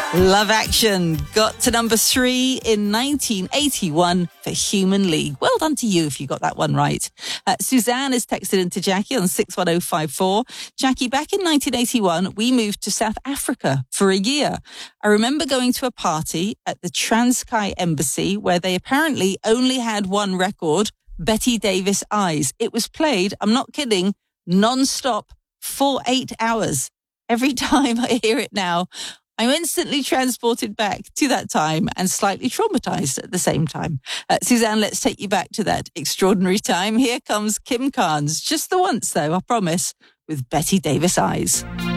Love Action got to number 3 in 1981 for Human League. Well done to you if you got that one right. Suzanne has texted into Jackie on 61054. Jackie, back in 1981, we moved to South Africa for a year. I remember going to a party at the Transkei Embassy where they apparently only had one record, Betty Davis Eyes. It was played, I'm not kidding, non-stop for 8 hours. Every time I hear it now, I'm instantly transported back to that time and slightly traumatized at the same time. Suzanne, let's take you back to that extraordinary time. Here comes Kim Carnes, just the once though, I promise, with Betty Davis Eyes.